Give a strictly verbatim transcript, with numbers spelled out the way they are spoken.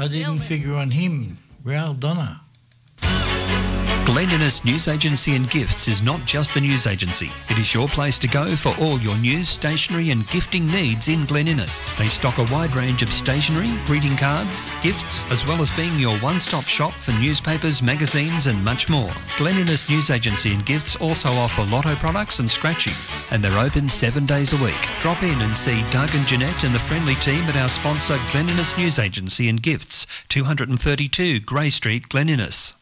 I didn't figure on him. Raul Donna. Glen Innes News Agency and Gifts is not just the news agency. It is your place to go for all your news, stationery and gifting needs in Glen Innes. They stock a wide range of stationery, greeting cards, gifts, as well as being your one-stop shop for newspapers, magazines and much more. Glen Innes News Agency and Gifts also offer lotto products and scratchies, and they're open seven days a week. Drop in and see Doug and Jeanette and the friendly team at our sponsor Glen Innes News Agency and Gifts, two thirty-two Grey Street, Glen Innes.